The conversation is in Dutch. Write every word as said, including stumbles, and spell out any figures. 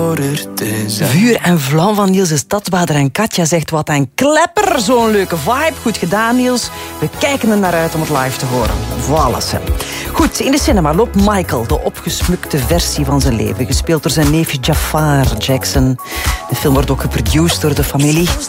Vuur en vlam van Niels de Stadsbader en Katja zegt wat een klepper. Zo'n leuke vibe. Goed gedaan, Niels. We kijken er naar uit om het live te horen. Voilà, Sam. Goed, in de cinema loopt Michael, de opgesmukte versie van zijn leven. Gespeeld door zijn neefje Jafar Jackson. De film wordt ook geproduceerd door de familie.